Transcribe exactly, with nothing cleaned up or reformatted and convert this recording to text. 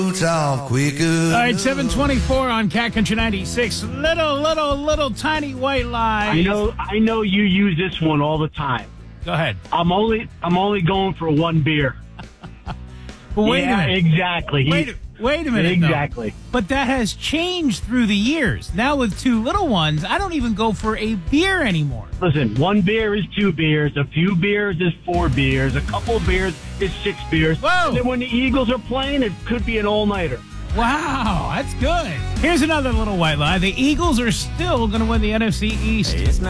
All right, seven twenty-four on Cat Country ninety-six. Little, little, little tiny white lie. I know, I know you use this one all the time. Go ahead. I'm only, I'm only going for one beer. But wait yeah, a minute. Exactly. Wait, He's, wait a minute. Exactly. Though. But that has changed through the years. Now with two little ones, I don't even go for a beer anymore. Listen, one beer is two beers. A few beers is four beers. A couple of beers is six beers. Whoa. And then when the Eagles are playing, it could be an all-nighter. Wow, that's good. Here's another little white lie. The Eagles are still going to win the N F C East. Hey, it's not